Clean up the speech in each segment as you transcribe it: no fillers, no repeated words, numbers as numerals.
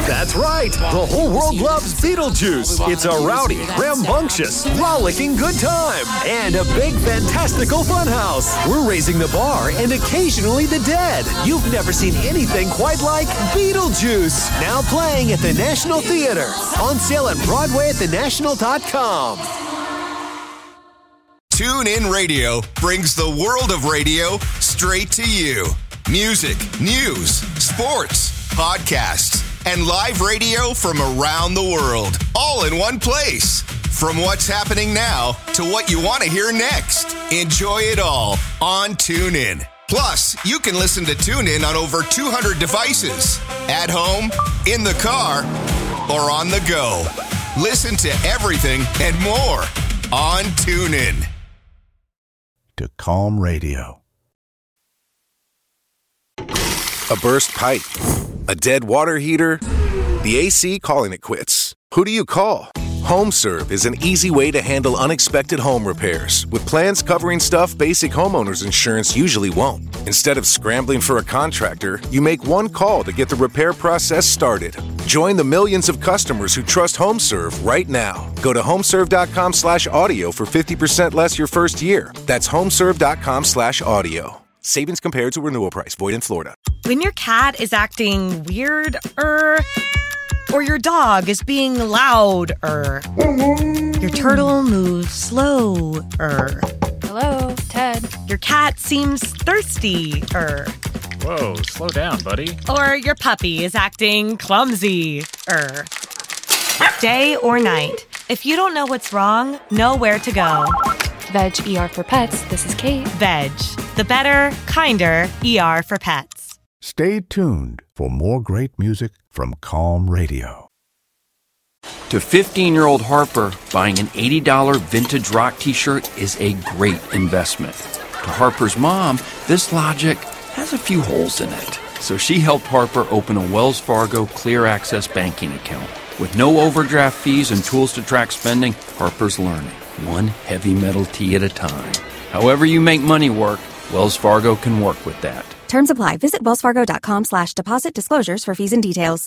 That's right. The whole world loves Beetlejuice. It's a rowdy, rambunctious, rollicking good time. And a big, fantastical funhouse. We're raising the bar and occasionally the dead. You've never seen anything quite like Beetlejuice. Now playing at the National Theater. On sale at Broadway at thenational.com. TuneIn Radio brings the world of radio straight to you. Music, news, sports, podcasts, and live radio from around the world, all in one place. From what's happening now to what you want to hear next. Enjoy it all on TuneIn. Plus, you can listen to TuneIn on over 200 devices. At home, in the car, or on the go. Listen to everything and more on TuneIn. To Calm Radio. A burst pipe, a dead water heater, the AC calling it quits. Who do you call? HomeServe is an easy way to handle unexpected home repairs with plans covering stuff basic homeowners insurance usually won't. Instead of scrambling for a contractor, you make one call to get the repair process started. Join the millions of customers who trust HomeServe right now. Go to homeserve.com/audio for 50% less your first year. That's homeserve.com/audio. Savings compared to renewal price. Void in Florida. When your cat is acting weird, or your dog is being loud, your turtle moves slow, Hello, Ted. Your cat seems thirsty, Whoa, slow down, buddy. Or your puppy is acting clumsy, Day or night, if you don't know what's wrong, know where to go. Veg ER for Pets, this is Kate. Veg, the better, kinder ER for pets. Stay tuned for more great music from Calm Radio. To 15-year-old Harper, buying an $80 vintage rock t-shirt is a great investment. To Harper's mom, this logic has a few holes in it. So she helped Harper open a Wells Fargo Clear Access banking account. With no overdraft fees and tools to track spending, Harper's learning, one heavy metal tea at a time. However you make money work, Wells Fargo can work with that. Terms apply. Visit wellsfargo.com/deposit disclosures for fees and details.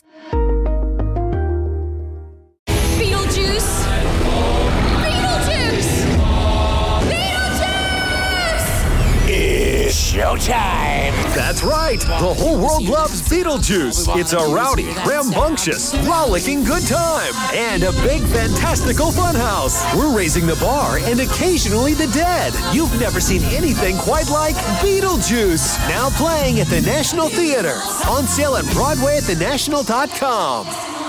Beetlejuice! Beetlejuice! Beetlejuice! It's showtime. That's right. The whole world loves Beetlejuice. It's a rowdy, rambunctious, rollicking good time. And a big, fantastical funhouse. We're raising the bar and occasionally the dead. You've never seen anything quite like Beetlejuice. Now playing at the National Theater. On sale at Broadway at thenational.com.